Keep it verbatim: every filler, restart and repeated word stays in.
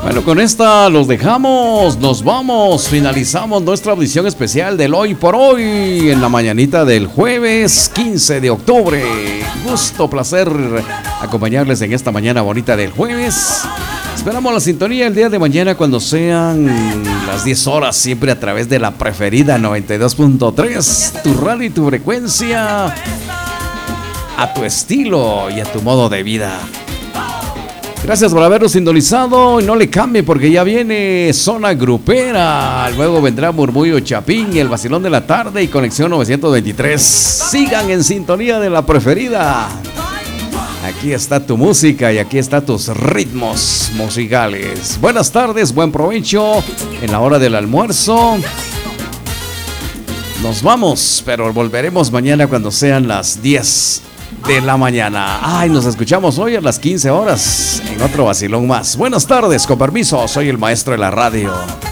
Bueno, con esta los dejamos, nos vamos, finalizamos nuestra audición especial del Hoy por Hoy en la mañanita del jueves quince de octubre. Gusto, placer acompañarles en esta mañana bonita del jueves. Esperamos la sintonía el día de mañana cuando sean las diez horas, siempre a través de la preferida noventa y dos punto tres, tu radio y tu frecuencia, a tu estilo y a tu modo de vida. Gracias por habernos sintonizado y no le cambie porque ya viene Zona Grupera. Luego vendrá Murmullo Chapín, El Vacilón de la Tarde y Conexión novecientos veintitrés. Sigan en sintonía de la preferida. Aquí está tu música y aquí están tus ritmos musicales. Buenas tardes, buen provecho en la hora del almuerzo. Nos vamos, pero volveremos mañana cuando sean las diez de la mañana. Ay, nos escuchamos hoy a las quince horas en otro vacilón más. Buenas tardes, con permiso, soy el maestro de la radio.